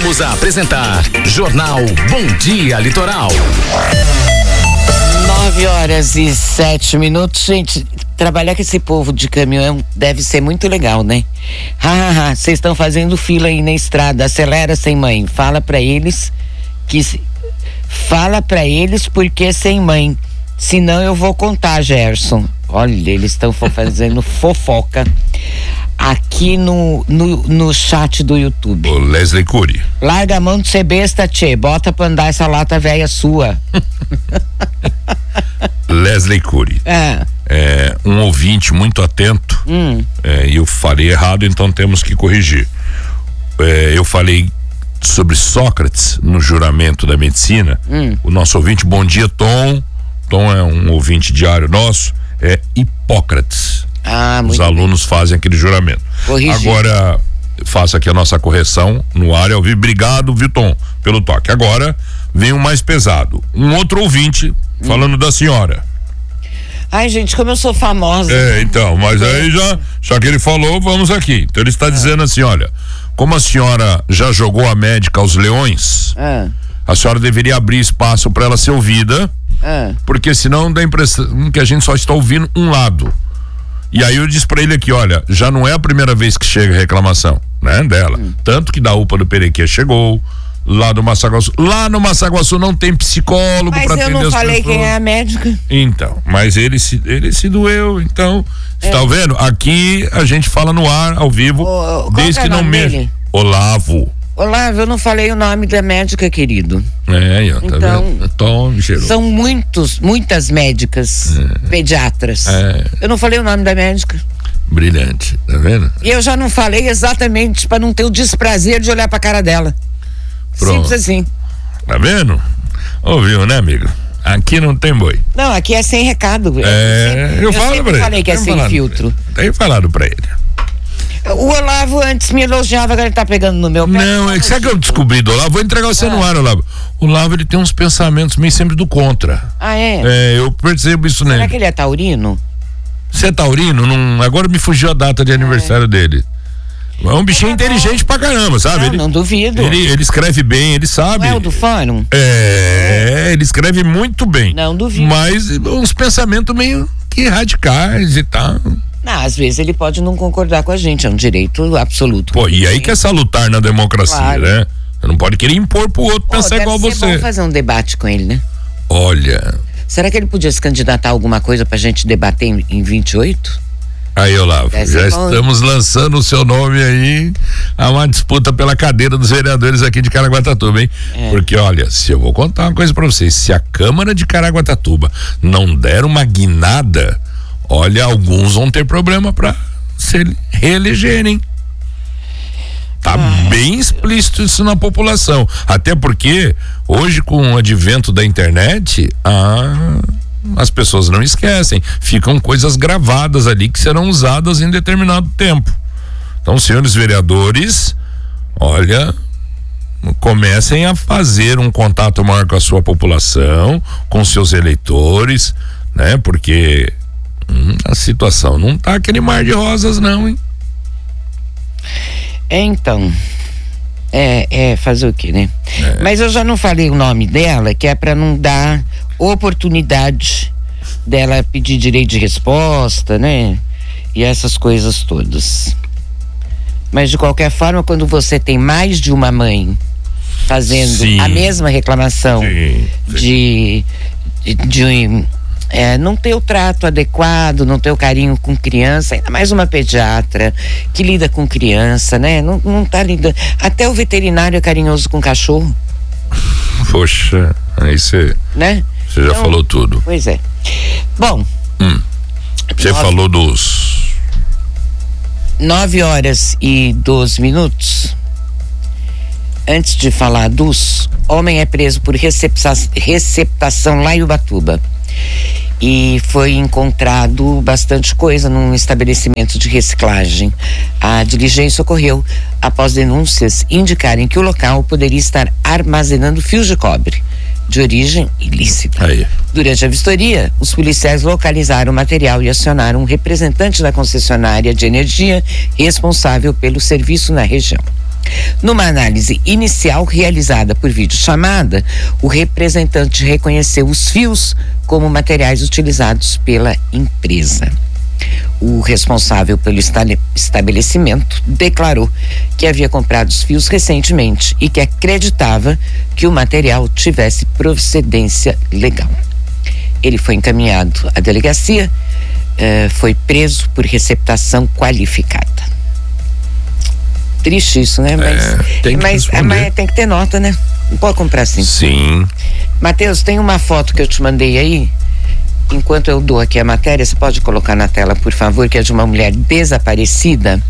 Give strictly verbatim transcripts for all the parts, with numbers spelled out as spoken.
Voltamos a apresentar Jornal Bom Dia Litoral. Nove horas e sete minutos, gente. Trabalhar com esse povo de caminhão deve ser muito legal, né? Hahaha, vocês estão fazendo fila aí na estrada, acelera sem mãe. Fala pra eles que. Fala pra eles porque é sem mãe. Senão eu vou contar, Gerson. Olha, eles estão fazendo fofoca aqui no, no, no chat do YouTube. O Leslie Cury. Larga a mão de ser besta, tchê. Bota pra andar essa lata velha sua. Leslie Cury. É. É um ouvinte muito atento. Hum. É, eu falei errado, então temos que corrigir. É, eu falei sobre Sócrates no juramento da medicina. Hum. O nosso ouvinte, bom dia, Tom. Tom é um ouvinte diário nosso. É Hipócrates. Ah, muito Os alunos bem. Fazem aquele juramento. Corrigir. Agora, faça aqui a nossa correção no ar ao vivo. Obrigado, Vitor, pelo toque. Agora, vem o mais pesado. Um outro ouvinte falando hum. da senhora. Ai, gente, como eu sou famosa. É, então, mas aí já, já que ele falou, vamos aqui. Então ele está é. dizendo assim, olha, como a senhora já jogou a médica aos leões, é. a senhora deveria abrir espaço para ela ser ouvida, é. porque senão dá a impressão que a gente só está ouvindo um lado. E aí eu disse para ele aqui, olha, já não é a primeira vez que chega a reclamação, né, dela. Hum. Tanto que da U P A do Perequê chegou, lá no Massaguaçu. Lá no Massaguaçu não tem psicólogo para atender as pessoas. Mas eu não falei quem é a médica. Então, mas ele se, ele se doeu, então, é. Tá vendo? Aqui a gente fala no ar, ao vivo, o, desde que não mexa. Olavo. Olavo, eu não falei o nome da médica, querido. É, ó, tá então, vendo? Tom, são muitos, muitas médicas, é. pediatras. É. Eu não falei o nome da médica. Brilhante, tá vendo? E eu já não falei exatamente para não ter o desprazer de olhar pra cara dela. Pronto. Simples assim. Tá vendo? Ouviu, né, amigo? Aqui não tem boi. Não, aqui é sem recado. É, eu, eu falo pra ele. Eu falei que é sem filtro. Tenho falado pra ele. O Olavo antes me elogiava, agora ele tá pegando no meu pé. Não, é que sabe que eu descobri do Olavo? Vou entregar você ah. no ar, Olavo. O Olavo, ele tem uns pensamentos meio sempre do contra. Ah, é? É, eu percebo isso Será nele. Será que ele é taurino? Você é taurino? Não, agora me fugiu a data de aniversário é. dele. É um bichinho é inteligente pra caramba, sabe? Não, ele, não duvido. Ele, ele escreve bem, ele sabe. Não é o do fórum? É, é, ele escreve muito bem. Não duvido. Mas uns pensamentos meio que radicais e tal. Não, às vezes ele pode não concordar com a gente, é um direito absoluto. Pô, e aí que é salutar na democracia, claro. Né? Você não pode querer impor pro outro oh, pensar deve igual ser você. Vamos fazer um debate com ele, né? Olha. Será que ele podia se candidatar a alguma coisa pra gente debater em, em vinte e oito? Aí, Olavo, já bom. Estamos lançando o seu nome aí a uma disputa pela cadeira dos vereadores aqui de Caraguatatuba, hein? É. Porque, olha, se eu vou contar uma coisa pra vocês, se a Câmara de Caraguatatuba não der uma guinada, olha, alguns vão ter problema pra se reelegerem. Tá ah. bem explícito isso na população. Até porque, hoje, com o advento da internet, a... as pessoas não esquecem, ficam coisas gravadas ali que serão usadas em determinado tempo. Então, senhores vereadores, olha, comecem a fazer um contato maior com a sua população, com seus eleitores, né? Porque hum, a situação não tá aquele mar de rosas não, hein? É, então, é, é fazer o quê, né? É. Mas eu já não falei o nome dela, que é para não dar oportunidade dela pedir direito de resposta, né? E essas coisas todas. Mas de qualquer forma, quando você tem mais de uma mãe fazendo sim. a mesma reclamação sim, sim. de, de, de é, não ter o trato adequado, não ter o carinho com criança, ainda mais uma pediatra que lida com criança, né? Não, não tá lidando. Até o veterinário é carinhoso com cachorro. Poxa, aí você, né? Você já então, falou tudo. Pois é. Bom. Hum, você nove, falou dos. nove horas e doze minutos. Antes de falar dos, homem é preso por recepta, receptação lá em Ubatuba. E foi encontrado bastante coisa num estabelecimento de reciclagem. A diligência ocorreu após denúncias indicarem que o local poderia estar armazenando fios de cobre de origem ilícita. Aí. Durante a vistoria, os policiais localizaram o material e acionaram um representante da concessionária de energia responsável pelo serviço na região. Numa análise inicial realizada por videochamada, o representante reconheceu os fios como materiais utilizados pela empresa. O responsável pelo estabelecimento declarou que havia comprado os fios recentemente e que acreditava que o material tivesse procedência legal. Ele foi encaminhado à delegacia, eh, foi preso por receptação qualificada. Triste isso, né? Mas, é, tem que mas, mas tem que ter nota, né? Não pode comprar assim. Sim. Matheus, tem uma foto que eu te mandei aí. Enquanto eu dou aqui a matéria, você pode colocar na tela, por favor, que é de uma mulher desaparecida.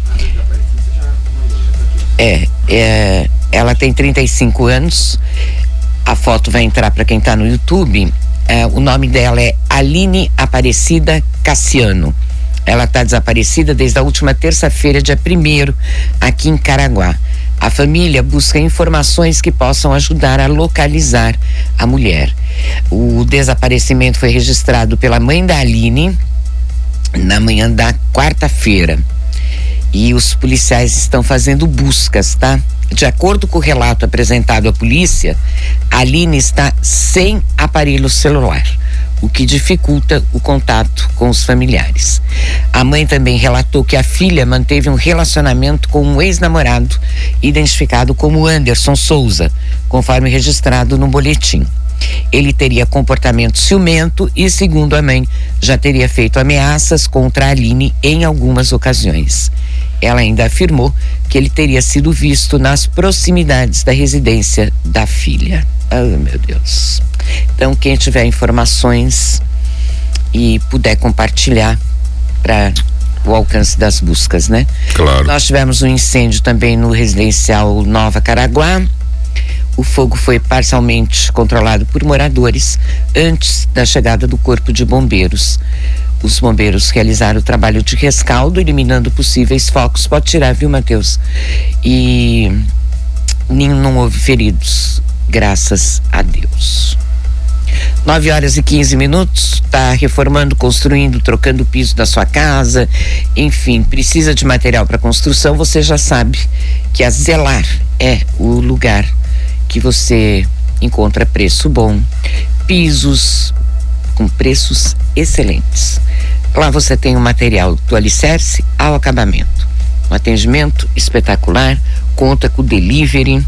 É, é ela tem trinta e cinco anos. A foto vai entrar para quem está no YouTube. É, o nome dela é Aline Aparecida Cassiano. Ela está desaparecida desde a última terça-feira, dia primeiro, aqui em Caraguá. A família busca informações que possam ajudar a localizar a mulher. O desaparecimento foi registrado pela mãe da Aline na manhã da quarta-feira. E os policiais estão fazendo buscas, tá? De acordo com o relato apresentado à polícia, a Aline está sem aparelho celular, o que dificulta o contato com os familiares. A mãe também relatou que a filha manteve um relacionamento com um ex-namorado identificado como Anderson Souza, conforme registrado no boletim. Ele teria comportamento ciumento e, segundo a mãe, já teria feito ameaças contra a Aline em algumas ocasiões. Ela ainda afirmou que ele teria sido visto nas proximidades da residência da filha. Oh, meu Deus. Então, quem tiver informações e puder compartilhar para o alcance das buscas, né? Claro. Nós tivemos um incêndio também no residencial Nova Caraguá. O fogo foi parcialmente controlado por moradores antes da chegada do Corpo de Bombeiros. Os bombeiros realizaram o trabalho de rescaldo, eliminando possíveis focos. Pode tirar, viu, Matheus? E não houve feridos, graças a Deus. nove horas e quinze minutos, tá reformando, construindo, trocando o piso da sua casa, enfim, precisa de material para construção. Você já sabe que a Zelar é o lugar que você encontra preço bom, pisos com preços excelentes. Lá você tem o material do alicerce ao acabamento, um atendimento espetacular, conta com delivery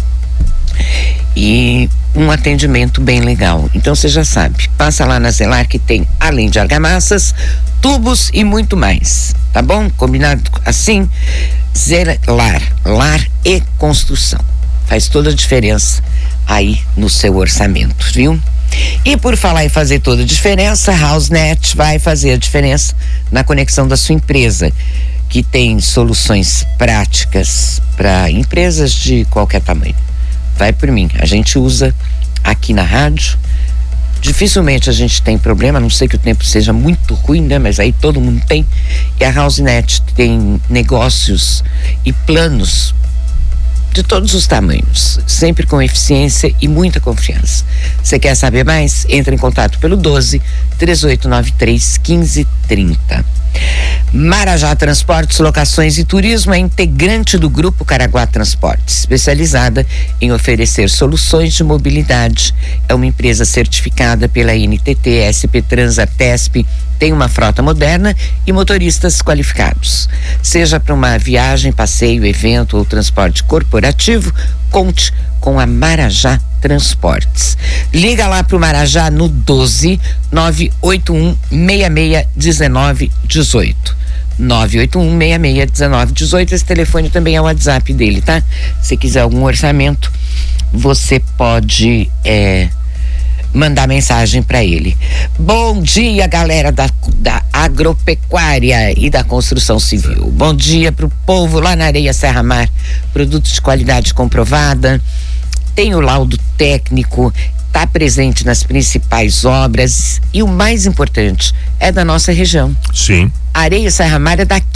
e um atendimento bem legal. Então você já sabe, passa lá na Zelar que tem, além de argamassas, tubos e muito mais, tá bom? Combinado assim? Zelar, lar e construção. Faz toda a diferença aí no seu orçamento, viu? E por falar em fazer toda a diferença, a HouseNet vai fazer a diferença na conexão da sua empresa, que tem soluções práticas para empresas de qualquer tamanho. Vai por mim, a gente usa aqui na rádio, dificilmente a gente tem problema, a não sei que o tempo seja muito ruim, né? Mas aí todo mundo tem. E a HouseNet tem negócios e planos de todos os tamanhos, sempre com eficiência e muita confiança. Você quer saber mais? Entra em contato pelo doze, três oito nove três, quinze trinta. Marajá Transportes, Locações e Turismo é integrante do Grupo Caraguá Transportes, especializada em oferecer soluções de mobilidade. É uma empresa certificada pela N T T, S P Trans, Artesp, tem uma frota moderna e motoristas qualificados. Seja para uma viagem, passeio, evento ou transporte corporativo, conte com a Marajá Transportes. Liga lá pro Marajá no doze, nove oito um, seis seis um nove um oito. nove oito um, seis seis um nove um oito. Esse telefone também é o WhatsApp dele, tá? Se quiser algum orçamento, você pode é, mandar mensagem para ele. Bom dia, galera da, da agropecuária e da construção civil. Bom dia pro povo lá na Areia Serra Mar. Produtos de qualidade comprovada, tem o laudo técnico, está presente nas principais obras e o mais importante, é da nossa região. Sim. Areia Serra Mar é daqui